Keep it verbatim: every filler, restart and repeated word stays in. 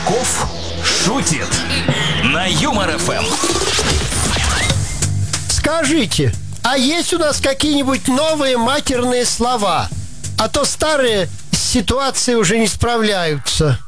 Чесноков шутит на Юмор эф эм. Скажите, а есть у нас какие-нибудь новые матерные слова? А то старые с ситуацией уже не справляются.